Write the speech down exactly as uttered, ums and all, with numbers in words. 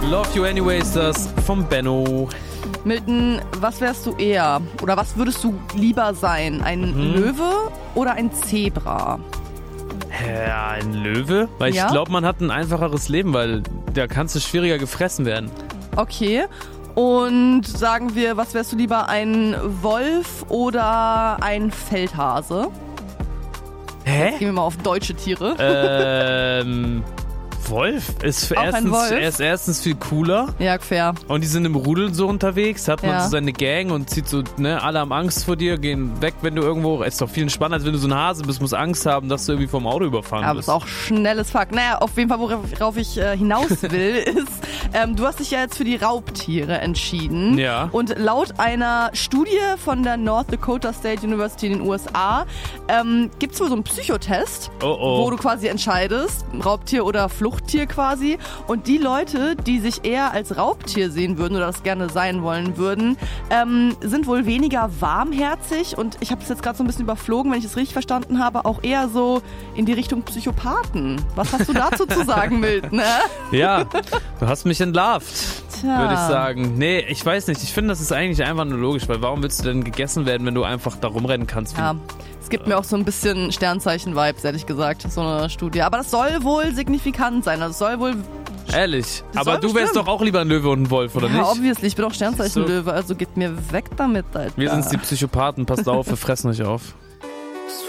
Love You Anyways, das vom Benno. Milton, was wärst du eher? Oder was würdest du lieber sein? Ein mhm. Löwe oder ein Zebra? Ja, ein Löwe? Weil ja? ich glaube, man hat ein einfacheres Leben, weil da kannst du schwieriger gefressen werden. Okay. Und sagen wir, was wärst du lieber? Ein Wolf oder ein Feldhase? Hä? Jetzt gehen wir mal auf deutsche Tiere. Ähm... Wolf ist Auch erstens, ein Wolf? er ist erstens viel cooler. Ja, fair. Und die sind im Rudel so unterwegs, hat man ja. so seine Gang und zieht so, ne, alle haben Angst vor dir, gehen weg, wenn du irgendwo, ist doch viel entspannter, als wenn du so ein Hase bist, musst Angst haben, dass du irgendwie vom Auto überfahren ja, bist. Aber ist auch schnelles Fuck. Naja, auf jeden Fall, worauf ich äh, hinaus will, ist, ähm, du hast dich ja jetzt für die Raubtiere entschieden. Ja. Und laut einer Studie von der North Dakota State University in den U S A ähm, gibt es wohl so einen Psychotest, oh oh. wo du quasi entscheidest, Raubtier oder Fluchttier quasi. Und die Leute, die sich eher als Raubtier sehen würden oder das gerne sein wollen würden, ähm, sind wohl weniger warmherzig und ich habe es jetzt gerade so ein bisschen überflogen, wenn ich es richtig verstanden habe, auch eher so in die Richtung Psychopathen. Was hast du dazu zu sagen, Milton? Ne? Ja, du hast mich entlarvt, Tja. würde ich sagen. Nee, ich weiß nicht. Ich finde, das ist eigentlich einfach nur logisch, weil warum willst du denn gegessen werden, wenn du einfach da rumrennen kannst? Ja. Es gibt mir auch so ein bisschen Sternzeichen-Vibes, ehrlich gesagt, so eine Studie. Aber das soll wohl signifikant sein. Also es soll wohl... Ehrlich? Das Aber soll du wärst bestimmt. doch auch lieber ein Löwe und ein Wolf, oder ja, nicht? Ja, obviously. Ich bin auch So. Sternzeichen-Löwe, also geht mir weg damit, Alter. Wir sind's die Psychopathen. Passt auf, wir fressen euch auf.